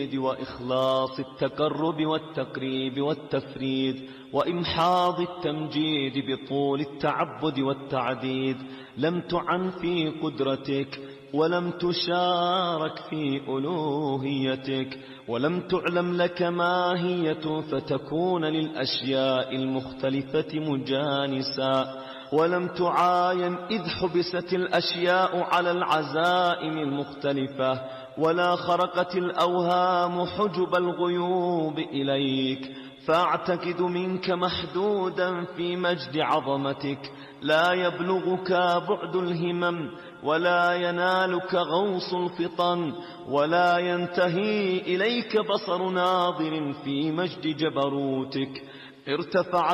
وإخلاص التقرب والتقريب والتفريد وإمحاض التمجيد بطول التعبد والتعديد. لم تعن في قدرتك ولم تشارك في ألوهيتك ولم تعلم لك ماهية فتكون للأشياء المختلفة مجانسا، ولم تعاين إذ حبست الأشياء على العزائم المختلفة، ولا خرقت الأوهام حجب الغيوب إليك، فاعتقد منك محدودا في مجد عظمتك، لا يبلغك بعد الهمم ولا ينالك غوص الفطن، ولا ينتهي إليك بصر ناظر في مجد جبروتك. ارتفعت